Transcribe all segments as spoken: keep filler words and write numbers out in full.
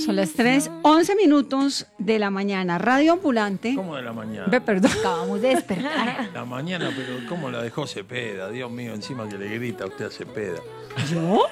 Son las tres, once minutos de la mañana. Radio Ambulante. ¿Cómo de la mañana? Ve, perdón. Acabamos de despertar. La mañana, pero ¿cómo la dejó Cepeda? Dios mío, encima que le grita a usted a Cepeda. ¿Yo?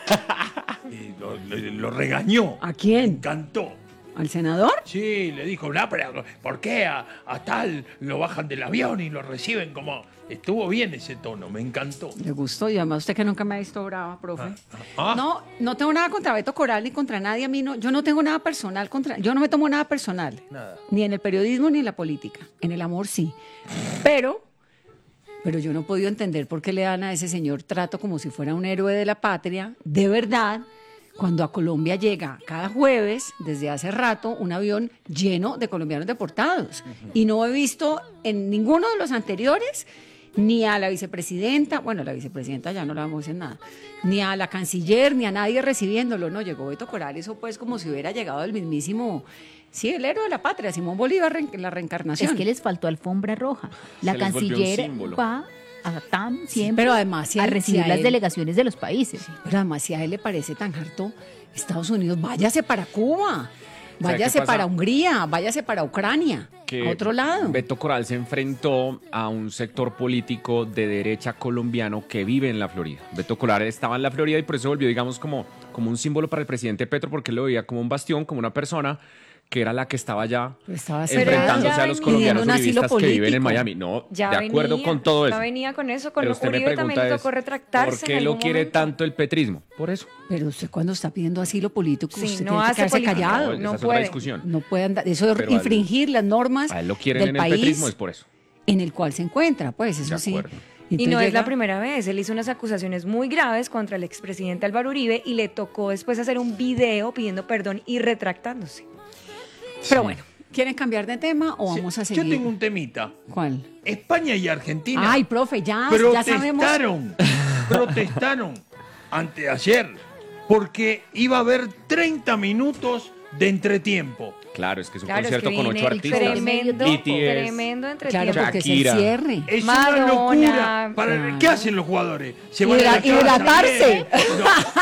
Y lo, lo- lo regañó. ¿A quién? Cantó. ¿Al senador? Sí, le dijo, no, pero ¿por qué a, a tal lo bajan del avión y lo reciben como...? Estuvo bien ese tono, me encantó. Le gustó, y además usted que nunca me ha visto brava, profe. Ah, ah. No, no tengo nada contra Beto Coral ni contra nadie. A mí no, yo no tengo nada personal contra, yo no me tomo nada personal. Nada. Ni en el periodismo ni en la política. En el amor sí. Pero, pero yo no he podido entender por qué le dan a ese señor trato como si fuera un héroe de la patria, de verdad, cuando a Colombia llega cada jueves, desde hace rato, un avión lleno de colombianos deportados. Y no he visto en ninguno de los anteriores ni a la vicepresidenta, bueno, la vicepresidenta ya no la vamos a decir nada, ni a la canciller, ni a nadie recibiéndolo, no, llegó Beto Coral, eso pues como si hubiera llegado el mismísimo, sí, el héroe de la patria, Simón Bolívar, la reencarnación. Es que les faltó alfombra roja. La Se les volvió un canciller símbolo. va a T A M Sí, siempre pero además, si a a él- recibir si a las él- delegaciones de los países. Pero además, si a él le parece tan harto Estados Unidos, váyase para Cuba, qué váyase pasa? para Hungría, váyase para Ucrania, Que a otro lado. Beto Coral se enfrentó a un sector político de derecha colombiano que vive en la Florida. Beto Coral estaba en la Florida y por eso volvió, digamos, como, como un símbolo para el presidente Petro, porque él lo veía como un bastión, como una persona que era la que estaba allá Pero estaba enfrentándose ya a los venía colombianos pidiendo un asilo uribistas que viven en político. Miami. No, Ya de acuerdo venía, con todo eso. Ya venía con eso, con Pero usted me Uribe también pregunta le es, tocó retractarse. ¿por qué en lo algún quiere momento. tanto el petrismo? Por eso. Pero usted cuando está pidiendo asilo político, Sí, usted no tiene que hace quedarse política. callado. esa no es otra puede. discusión. No puede andar, eso de Pero al- infringir las normas A él lo quieren del en el país petrismo es por eso. en el cual se encuentra, pues eso De sí. acuerdo. Y Entonces no es llega- la primera vez, él hizo unas acusaciones muy graves contra el expresidente Álvaro Uribe y le tocó después hacer un video pidiendo perdón y retractándose. Pero bueno, ¿quieren cambiar de tema o vamos a Yo seguir? tengo un temita. ¿Cuál? España y Argentina Ay, profe, ya, ya sabemos. protestaron, protestaron anteayer porque iba a haber treinta minutos de entretiempo. Claro, es que es un Claro, es concierto que con viene ocho el artistas. tremendo, B T S. tremendo entre Claro, tiempos. porque es el Shakira. cierre. Es Madonna. una locura. Para, Claro. ¿Qué hacen los jugadores? Se Hidra- a la casa, hidratarse. bien. No.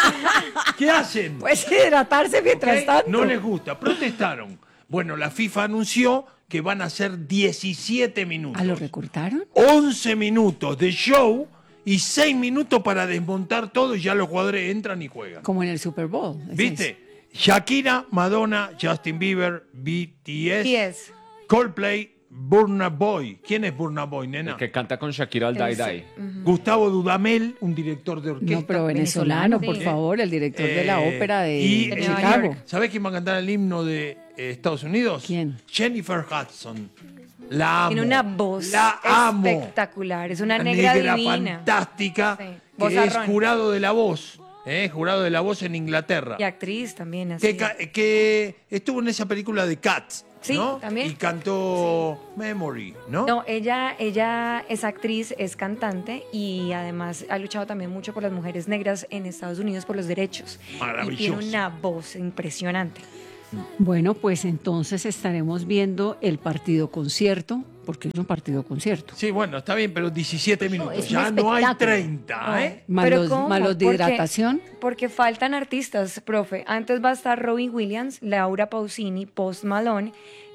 ¿Qué hacen? Pues hidratarse mientras ¿Ok? tanto. No les gusta. Protestaron. Bueno, la FIFA anunció que van a ser diecisiete minutos. ¿A lo recortaron? once minutos de show y seis minutos para desmontar todo y ya los jugadores entran y juegan. Como en el Super Bowl. es eso. ¿Viste? Shakira, Madonna, Justin Bieber, B T S, B T S. Coldplay, Burna Boy. ¿Quién es Burna Boy, nena? El que canta con Shakira al Dai Ese. Dai. Gustavo Dudamel, un director de orquesta. No, pero venezolano, venezolano, por sí. favor, el director de la Eh, ópera de, y, de eh, Chicago. ¿Sabés quién va a cantar el himno de eh, Estados Unidos? ¿Quién? Jennifer Hudson. La amo. Tiene una voz La amo. espectacular, es una Una negra, divina. fantástica. Sí, Que vozarrón. es jurado de la voz. eh, jurado de la voz en Inglaterra. Y actriz también, así. Que, ca- que estuvo en esa película de Cats. Sí, ¿no? también. Y cantó Memory, ¿no? No, ella, ella es actriz, es cantante y además ha luchado también mucho por las mujeres negras en Estados Unidos por los derechos. Y Maravilloso. tiene una voz impresionante. Bueno, pues entonces estaremos viendo el partido concierto, porque es un partido concierto. Sí, bueno, está bien, pero diecisiete minutos. es un ya no hay espectáculo. treinta, ¿eh? Más ¿Pero los, cómo? más los de Porque- hidratación. Porque faltan artistas, profe. Antes va a estar Robin Williams, Laura Pausini, Post Malone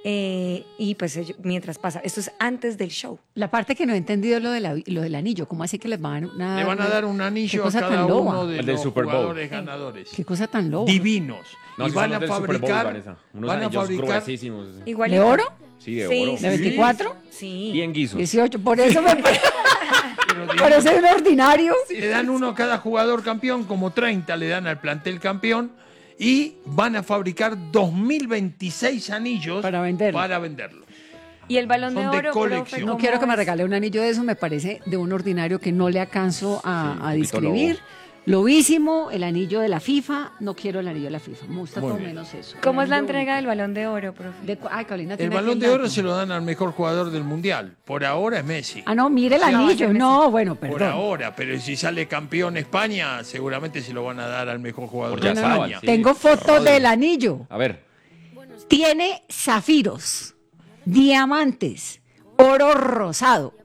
eh, y pues ello- mientras pasa. Esto es antes del show. La parte que no he entendido es lo, de la- lo del anillo. ¿Cómo así que les van a Le van a dar un anillo qué a cosa cada tan loba? uno de El del los Super Bowl. jugadores ganadores. Qué cosa tan loca. Divinos. No, y si van son a los del Super Bowl, fabricar, Vanessa. Unos van a anillos fabricar gruesísimos. Igual ¿De oro? Sí, de Sí, oro. ¿De sí. veinticuatro? Sí. Bien guisos. dieciocho. Por eso me parece, pero divinos. parece un ordinario. Le dan uno a cada jugador campeón, como treinta le dan al plantel campeón, y van a fabricar dos mil veintiséis anillos Para venderlo. para venderlos. Y el balón de Son de oro, colección. profe, No ¿cómo quiero que me es? regale un anillo de eso, me parece de un ordinario que no le alcanzo a, Sí, un a poquito describir. lobo. Lobísimo, el anillo de la FIFA, no quiero el anillo de la FIFA, me gusta Muy todo bien. menos eso. ¿Cómo es la El anillo entrega del balón de oro, profe? de cu- Ay, Carolina, El tiene aquí balón de dato. oro se lo dan al mejor jugador del mundial. Por ahora es Messi. Ah, no, mire el Sí, no, va a anillo, ser no, bueno, Por perdón. ahora, pero si sale campeón España, seguramente se lo van a dar al mejor jugador Por de No, no, no, Yazábal, España. sí. tengo foto Rodri. del anillo. A ver. Tiene zafiros, diamantes, oro rosado,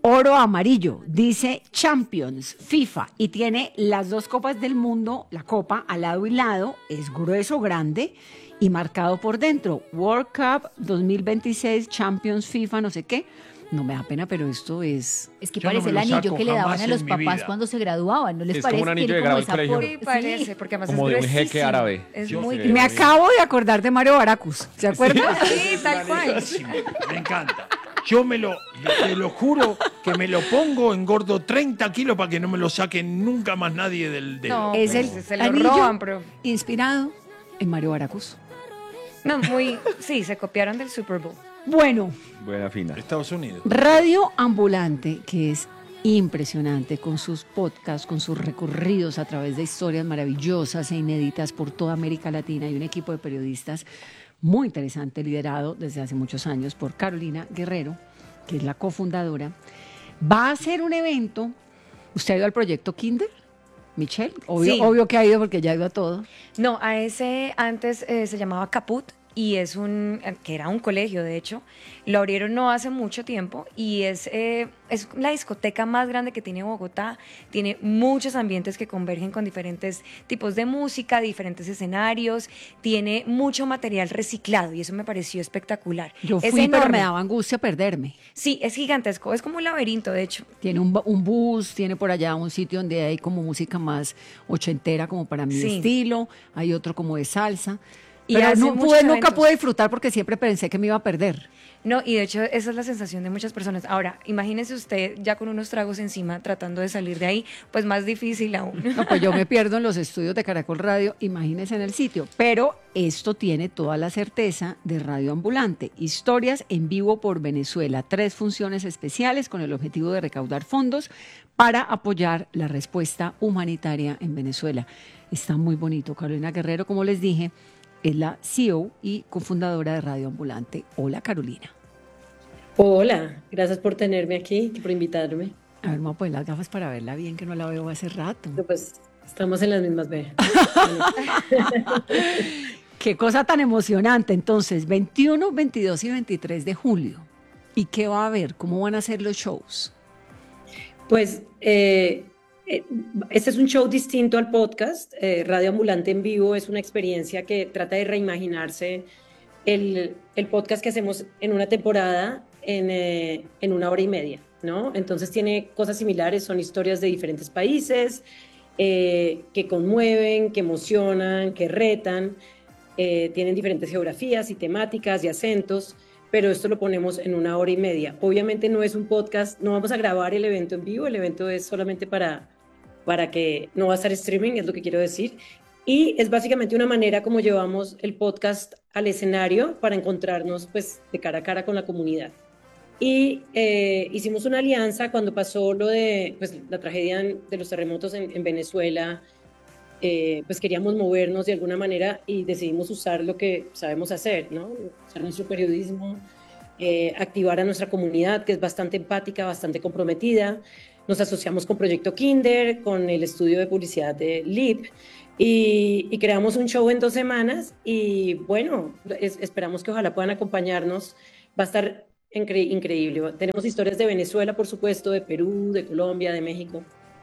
oro amarillo, dice Champions, FIFA, y tiene las dos copas del mundo, la copa al lado y lado, es grueso, grande, y marcado por dentro, World Cup dos mil veintiséis, Champions, FIFA, no sé qué. No me da pena, pero esto es... Es que Yo no parece me el lo anillo saco que le daban jamás a los en mi papás vida. cuando se graduaban, ¿no les Es como parece? un anillo Tiene de como grado esa del por- colegio. Sí, parece, Sí. porque además Como es de un jeque gruesísimo. árabe. Es Yo muy sé. Me grueso. acabo de acordar de Mario Baracus, ¿se acuerdan? Sí, tal cual. Me encanta. Yo me lo, te lo juro que me lo pongo, engordo treinta kilos para que no me lo saquen nunca más nadie del dedo. No, Es el pues, se lo anillo roban, pero... inspirado en Mario Baracus. No, muy... Sí, se copiaron del Super Bowl. Bueno, Buena fina. Estados Unidos. Radio Ambulante, que es impresionante con sus podcasts, con sus recorridos a través de historias maravillosas e inéditas por toda América Latina y un equipo de periodistas muy interesante, liderado desde hace muchos años por Carolina Guerrero, que es la cofundadora. Va a hacer un evento. ¿Usted ha ido al proyecto Kinder, Michelle? Obvio, Sí. obvio que ha ido porque ya ha ido a todo. No, a ese antes eh, se llamaba Caput y es un, eh, que era un colegio de hecho, lo abrieron no hace mucho tiempo y es, eh, es la discoteca más grande que tiene Bogotá, tiene muchos ambientes que convergen con diferentes tipos de música, diferentes escenarios, tiene mucho material reciclado y eso me pareció espectacular. Yo Es fui, pero enorme. me daba angustia perderme. Sí, es gigantesco, es como un laberinto de hecho. Tiene un, bu- un bus, tiene por allá un sitio donde hay como música más ochentera, como para mi Sí. estilo. Hay otro como de salsa. Y Pero hace no muchos pude, nunca eventos. pude disfrutar porque siempre pensé que me iba a perder. No, y de hecho esa es la sensación de muchas personas. Ahora, imagínese usted ya con unos tragos encima tratando de salir de ahí, pues más difícil aún. No, pues yo me pierdo en los estudios de Caracol Radio, imagínense en el sitio. Pero esto tiene toda la certeza de Radio Ambulante. Historias en vivo por Venezuela. Tres funciones especiales con el objetivo de recaudar fondos para apoyar la respuesta humanitaria en Venezuela. Está muy bonito. Carolina Guerrero, como les dije, es la C E O y cofundadora de Radio Ambulante. Hola, Carolina. Hola, gracias por tenerme aquí y por invitarme. A ver, me voy a poner las gafas para verla bien, que no la veo hace rato. Pues estamos en las mismas veas. Qué cosa tan emocionante. Entonces, veintiuno, veintidós y veintitrés de julio. ¿Y qué va a haber? ¿Cómo van a ser los shows? Pues eh, eh, este es un show distinto al podcast. Eh, Radio Ambulante en Vivo es una experiencia que trata de reimaginarse el, el podcast que hacemos en una temporada en, eh, en una hora y media, ¿no? Entonces tiene cosas similares, son historias de diferentes países eh, que conmueven, que emocionan, que retan, eh, tienen diferentes geografías y temáticas y acentos, pero esto lo ponemos en una hora y media. Obviamente no es un podcast, no vamos a grabar el evento en vivo, el evento es solamente para, para que no va a estar streaming, es lo que quiero decir, y es básicamente una manera como llevamos el podcast al escenario para encontrarnos pues de cara a cara con la comunidad. Y eh, hicimos una alianza cuando pasó lo de pues, la tragedia de los terremotos en, en Venezuela. Eh, pues queríamos movernos de alguna manera y decidimos usar lo que sabemos hacer, ¿no? Usar nuestro periodismo, eh, activar a nuestra comunidad, que es bastante empática, bastante comprometida. Nos asociamos con Proyecto Kinder, con el estudio de publicidad de L I P, y, y creamos un show en dos semanas y bueno, es, esperamos que ojalá puedan acompañarnos. Va a estar incre- increíble. Tenemos historias de Venezuela, por supuesto, de Perú, de Colombia, de México.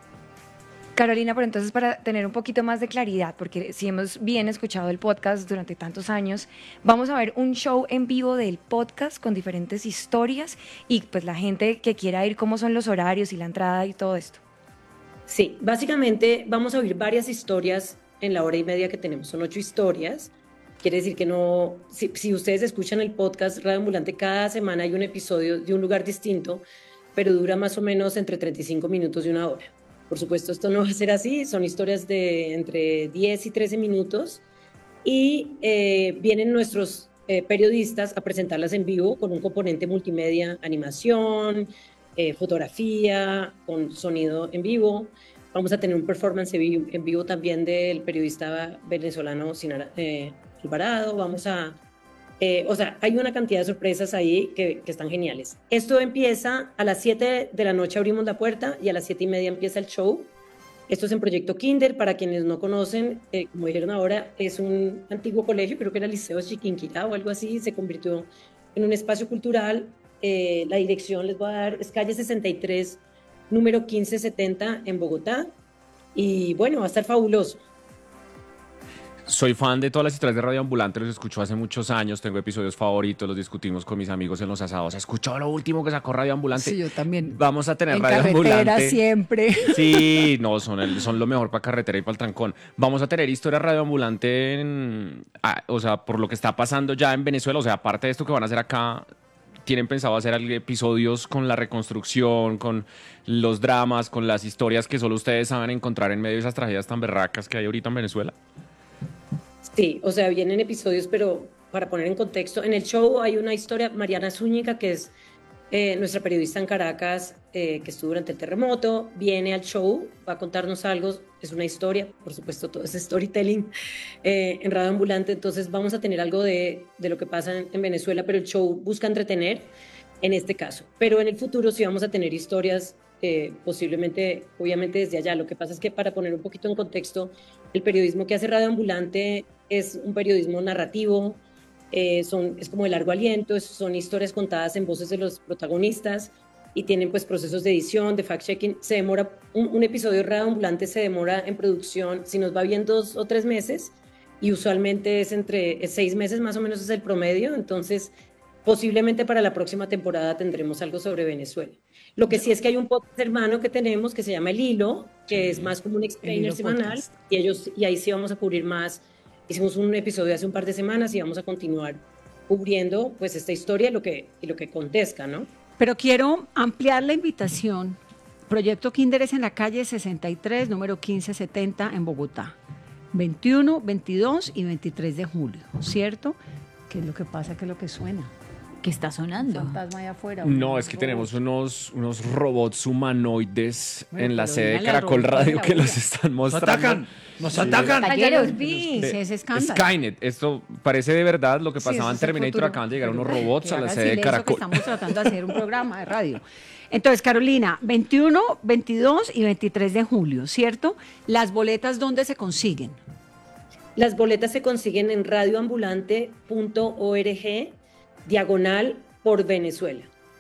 Carolina, pero entonces para tener un poquito más de claridad, porque si hemos bien escuchado el podcast durante tantos años, vamos a ver un show en vivo del podcast con diferentes historias y pues la gente que quiera ir, cómo son los horarios y la entrada y todo esto. Sí, básicamente vamos a oír varias historias en la hora y media que tenemos. Son ocho historias. Quiere decir que no, si, si ustedes escuchan el podcast Radio Ambulante, cada semana hay un episodio de un lugar distinto, pero dura más o menos entre treinta y cinco minutos y una hora. Por supuesto, esto no va a ser así, son historias de entre diez y trece minutos y eh, vienen nuestros eh, periodistas a presentarlas en vivo con un componente multimedia, animación, eh, fotografía, con sonido en vivo. Vamos a tener un performance en vivo, en vivo también del periodista venezolano Sinara, eh, Alvarado. Vamos a... Eh, o sea, hay una cantidad de sorpresas ahí que, que están geniales. Esto empieza a las siete de la noche, abrimos la puerta y a las siete y media empieza el show. Esto es en Proyecto Kinder, para quienes no conocen, eh, como dijeron ahora, es un antiguo colegio, creo que era el Liceo Chiquinquirá o algo así, se convirtió en un espacio cultural eh, la dirección les voy a dar, es calle sesenta y tres, número quince setenta en Bogotá. Y bueno, va a estar fabuloso. Soy fan de todas las historias de Radio Ambulante, los escucho hace muchos años, tengo episodios favoritos, los discutimos con mis amigos en los asados. ¿Escuchó lo último que sacó Radio Ambulante? Sí, yo también. Vamos a tener En Radio carretera Ambulante. siempre. Sí, no, son, el- son lo mejor para carretera y para el trancón. Vamos a tener historia Radio Ambulante, en- ah, o sea, por lo que está pasando ya en Venezuela, o sea, aparte de esto que van a hacer acá, ¿tienen pensado hacer algo- episodios con la reconstrucción, con los dramas, con las historias que solo ustedes saben encontrar en medio de esas tragedias tan berracas que hay ahorita en Venezuela? Sí, o sea, vienen episodios, pero para poner en contexto, en el show hay una historia, Mariana Zúñiga, que es eh, nuestra periodista en Caracas, eh, que estuvo durante el terremoto, viene al show, va a contarnos algo, es una historia, por supuesto, todo es storytelling eh, en Radio Ambulante, entonces vamos a tener algo de, de lo que pasa en, en Venezuela, pero el show busca entretener en este caso. Pero en el futuro sí vamos a tener historias, eh, posiblemente, obviamente desde allá. Lo que pasa es que para poner un poquito en contexto, el periodismo que hace Radio Ambulante es un periodismo narrativo, eh, son, es como de largo aliento, es- son historias contadas en voces de los protagonistas y tienen pues procesos de edición, de fact-checking. Se demora, un, un episodio de Radio Ambulante se demora en producción, si nos va bien, dos o tres meses, y usualmente es entre es seis meses más o menos es el promedio, entonces posiblemente para la próxima temporada tendremos algo sobre Venezuela. Lo que sí es que hay un podcast hermano que tenemos que se llama El Hilo, que es más como un explainer Hilo semanal, Podcast. y, ellos, y ahí sí vamos a cubrir más. Hicimos un episodio hace un par de semanas y vamos a continuar cubriendo pues esta historia y lo que, y lo que acontezca, ¿no? Pero quiero ampliar la invitación. Proyecto Kinder es en la calle sesenta y tres, número quince setenta en Bogotá. veintiuno, veintidós y veintitrés de julio, ¿cierto? ¿Qué es lo que pasa? ¿Qué es lo que suena? ¿Qué está sonando? Fantasma allá afuera. No, un es que robot. tenemos unos, unos robots humanoides Bueno, en la pero sede de dígale al Caracol robot que Radio la que oiga. los están Nos mostrando. atacan, nos atacan. Ay, ya Cayeron. los vi. Sí, ese escándalo. Skynet, esto parece de verdad lo que Sí, pasaba ese en es el Terminator. futuro. Acaban de llegar Pero unos robots que a la haga sede de silencio, que Caracol. estamos tratando de hacer un programa de radio. Entonces, Carolina, veintiuno, veintidós y veintitrés de julio, ¿cierto? Las boletas, ¿dónde se consiguen? Las boletas se consiguen en radioambulante punto org, diagonal por Venezuela.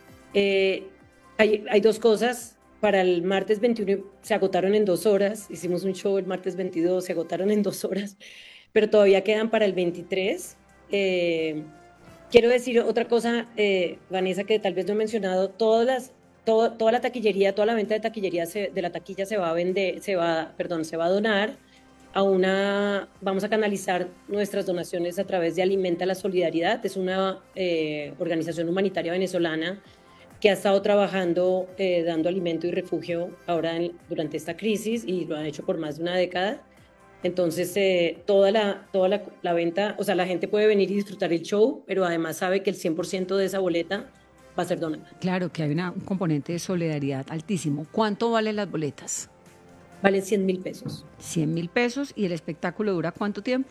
Eh, hay, hay dos cosas. Para el martes veintiuno se agotaron en dos horas. Hicimos un show el martes veintidós, se agotaron en dos horas, pero todavía quedan para el veintitrés. Eh, quiero decir otra cosa, eh, Vanessa, que tal vez no he mencionado. Todas las, todo- toda la taquillería, toda la venta de taquillería se- de la taquilla se va a vender, se va, perdón, se va a donar a una, vamos a canalizar nuestras donaciones a través de Alimenta la Solidaridad. Es una eh, organización humanitaria venezolana que ha estado trabajando eh, dando alimento y refugio ahora en- durante esta crisis y lo han hecho por más de una década. Entonces, eh, toda, la, toda la, la venta, o sea, la gente puede venir y disfrutar el show, pero además sabe que el cien por ciento de esa boleta va a ser donada. Claro que hay una- un componente de solidaridad altísimo. ¿Cuánto valen las boletas? Valen cien mil pesos. cien mil pesos. ¿Y el espectáculo dura cuánto tiempo?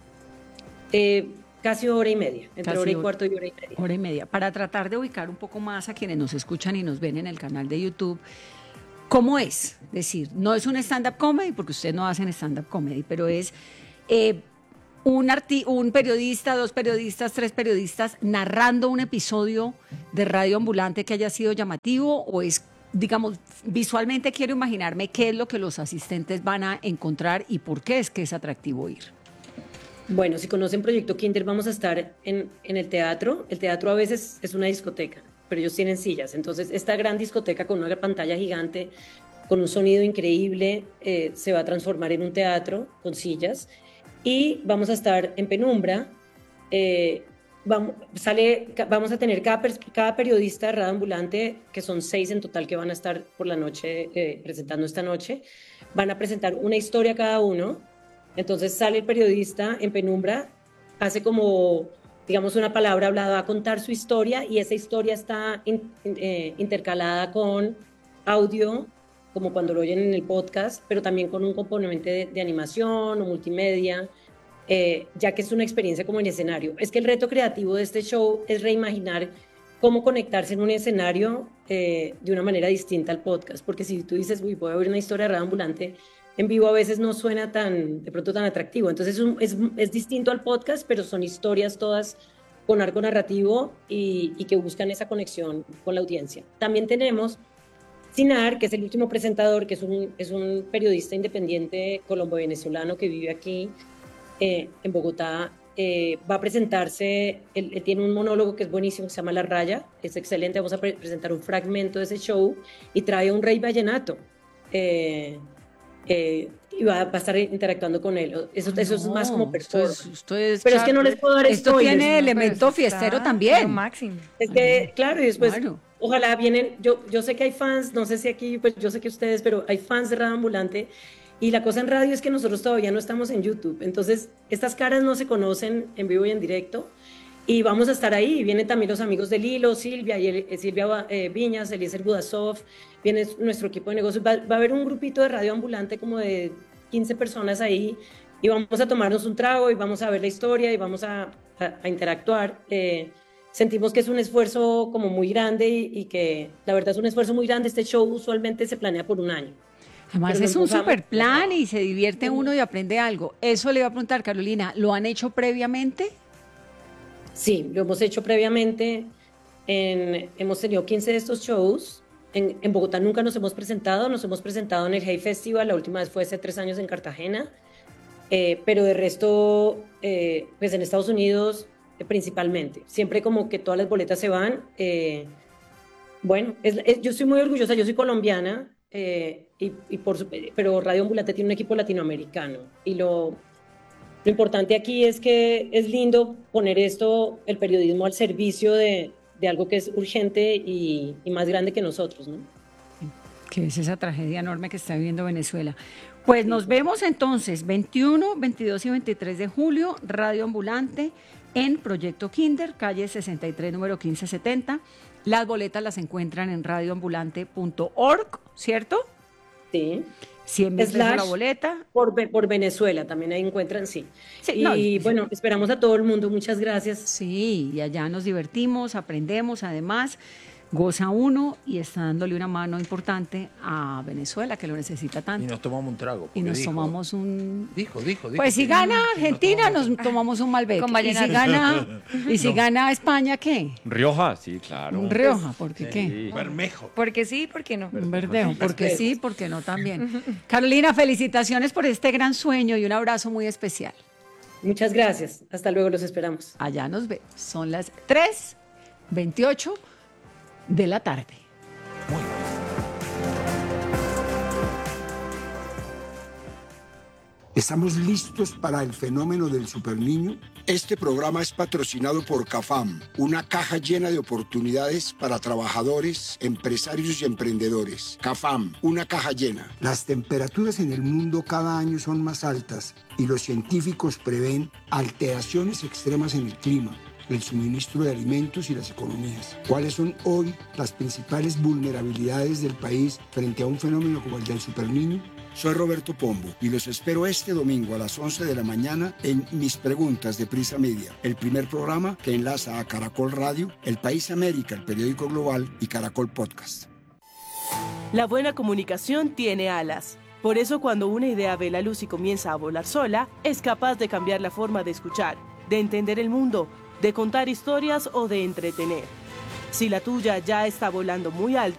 Eh, casi hora y media, entre Casi hora y hora. cuarto y hora y media. Hora y media. Para tratar de ubicar un poco más a quienes nos escuchan y nos ven en el canal de YouTube, ¿cómo es? Es decir, no es un stand-up comedy, porque ustedes no hacen stand-up comedy, pero es eh, un, arti- un periodista, dos periodistas, tres periodistas narrando un episodio de Radio Ambulante que haya sido llamativo, o es, digamos, visualmente quiero imaginarme qué es lo que los asistentes van a encontrar y por qué es que es atractivo ir. Bueno, si conocen Proyecto Kinder, vamos a estar en, en el teatro. El teatro a veces es una discoteca, pero ellos tienen sillas. Entonces, esta gran discoteca con una pantalla gigante, con un sonido increíble, eh, se va a transformar en un teatro con sillas. Y vamos a estar en penumbra. eh, vamos, sale, ca- vamos a tener cada, pers- cada periodista de Radio Ambulante, que son seis en total que van a estar por la noche eh, presentando esta noche, van a presentar una historia cada uno. Entonces sale el periodista en penumbra, hace como, digamos, una palabra hablada, va a contar su historia y esa historia está in- in- eh, intercalada con audio, como cuando lo oyen en el podcast, pero también con un componente de, de animación o multimedia, eh, ya que es una experiencia como en escenario. Es que el reto creativo de este show es reimaginar cómo conectarse en un escenario eh, de una manera distinta al podcast, porque si tú dices, uy, voy a ver una historia de Radio Ambulante en vivo, a veces no suena tan, de pronto tan atractivo. Entonces es, un- es, es distinto al podcast, pero son historias todas con arco narrativo y, y que buscan esa conexión con la audiencia. También tenemos Sinar, que es el último presentador, que es un, es un periodista independiente colombo-venezolano que vive aquí eh, en Bogotá. Eh, va a presentarse, él, él tiene un monólogo que es buenísimo, que se llama La Raya, es excelente, vamos a pre presentar un fragmento de ese show y trae un rey vallenato. Eh, eh, y va, va a estar interactuando con él. Eso, No, eso es más como performance. esto es- esto es Pero es que no les puedo dar Esto spoilers, tiene ¿no? elemento Pero eso fiestero está también. lo máximo. Es que, claro, y después, Claro. ojalá vienen, yo, yo sé que hay fans, no sé si aquí, pues yo sé que ustedes, pero hay fans de Radio Ambulante, y la cosa en radio es que nosotros todavía no estamos en YouTube, entonces estas caras no se conocen en vivo y en directo, y vamos a estar ahí. Vienen también los amigos de Lilo, Silvia, y el- eh, Silvia eh, Viñas, Eliezer Budasov, viene nuestro equipo de negocios, va, va a haber un grupito de Radio Ambulante como de quince personas ahí, y vamos a tomarnos un trago, y vamos a ver la historia, y vamos a, a, a interactuar. Eh, sentimos que es un esfuerzo como muy grande y, y que la verdad es un esfuerzo muy grande. Este show usualmente se planea por un año. Además Pero es nos un gozamos. super plan y se divierte uno y aprende algo. Eso le iba a preguntar, Carolina, ¿lo han hecho previamente? Sí, lo hemos hecho previamente. En, hemos tenido quince de estos shows. En, en Bogotá nunca nos hemos presentado. Nos hemos presentado en el Hey Festival. La última vez fue hace tres años en Cartagena. Eh, pero de resto, eh, pues en Estados Unidos eh, principalmente. Siempre como que todas las boletas se van. Eh, bueno, es- es- yo estoy muy orgullosa. Yo soy colombiana. eh, y, y por, su- pero Radio Ambulante tiene un equipo latinoamericano. Y lo... Lo importante aquí es que es lindo poner esto, el periodismo, al servicio de, de algo que es urgente y, y más grande que nosotros, ¿no? Que es esa tragedia enorme que está viviendo Venezuela. Pues nos vemos entonces veintiuno, veintidós y veintitrés de julio, Radio Ambulante en Proyecto Kinder, calle sesenta y tres, número quince setenta. Las boletas las encuentran en radioambulante punto org, ¿cierto? Sí. cien mil pesos Slash la boleta. Por, Ve- por Venezuela, también ahí encuentran, sí. Sí, y no, y- bueno, esperamos a todo el mundo. Muchas gracias. Sí, y allá nos divertimos, aprendemos, además goza uno y está dándole una mano importante a Venezuela, que lo necesita Y tanto. nos tomamos un trago. Y porque nos dijo- tomamos un... Dijo, dijo, dijo. Pues si que- gana que Argentina, tomamos- nos tomamos un Malbec. Con Y si vallenato. gana, y si gana España, ¿qué? Rioja, sí, claro. Un Rioja, ¿por qué qué? Sí. Bermejo. Porque sí, porque no. Un verdejo, porque sí, porque no también. Carolina, felicitaciones por este gran sueño y un abrazo muy especial. Muchas gracias. Hasta luego, los esperamos. Allá nos vemos. Son las tres veintiocho de la tarde. ¿Estamos listos para el fenómeno del superniño? Este programa es patrocinado por CAFAM, una caja llena de oportunidades para trabajadores, empresarios y emprendedores. CAFAM, una caja llena. Las temperaturas en el mundo cada año son más altas y los científicos prevén alteraciones extremas en el clima, el suministro de alimentos y las economías. ¿Cuáles son hoy las principales vulnerabilidades del país frente a un fenómeno como el del superniño? Soy Roberto Pombo y los espero este domingo a las once de la mañana en Mis Preguntas de Prisa Media, el primer programa que enlaza a Caracol Radio, El País América, el periódico global y Caracol Podcast. La buena comunicación tiene alas. Por eso cuando una idea ve la luz y comienza a volar sola, es capaz de cambiar la forma de escuchar, de entender el mundo, de contar historias o de entretener. Si la tuya ya está volando muy alto,